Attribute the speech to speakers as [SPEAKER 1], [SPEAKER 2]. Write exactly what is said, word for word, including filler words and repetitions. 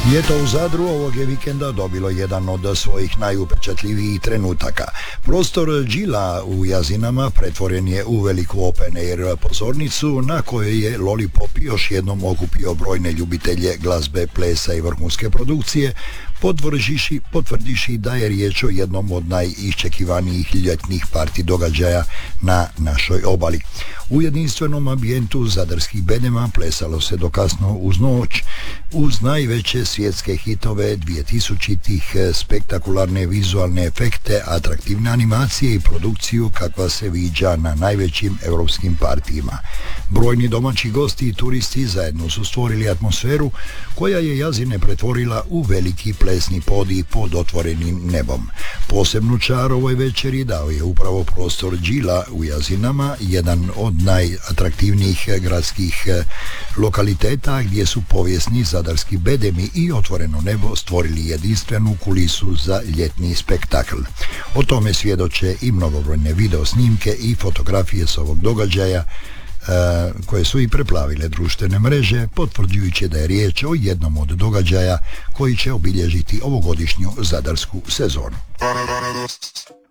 [SPEAKER 1] Ljeto u Zadru ovog je vikenda dobilo jedan od svojih najupečatljivijih trenutaka. Prostor Đila u Jazinama pretvoren je u veliku open air pozornicu na kojoj je Lollipop još jednom okupio brojne ljubitelje glazbe, plesa i vrhunske produkcije, potvrdiši, potvrdiši da je riječ o jednom od najiščekivanijih ljetnih parti događaja na našoj obali. U jedinstvenom ambijentu zadarskih bedema plesalo se do kasno uz noć, uz najveće svjetske hitove dvije-tisućitih, spektakularne vizualne efekte, atraktivne animacije i produkciju kakva se viđa na najvećim europskim partijima. Brojni domaći gosti i turisti zajedno su stvorili atmosferu koja je Jazine pretvorila u veliki plesni podij pod otvorenim nebom. Posebnu čar ovoj večeri dao je upravo prostor Đila u Jazinama, jedan od najatraktivnijih gradskih lokaliteta gdje su povijesni zadarski bedemi i otvoreno nebo stvorili jedinstvenu kulisu za ljetni spektakl. O tome svjedoče i mnogobrojne video snimke i fotografije s ovog događaja koje su i preplavile društvene mreže, potvrđujući da je riječ o jednom od događaja koji će obilježiti ovogodišnju zadarsku sezonu.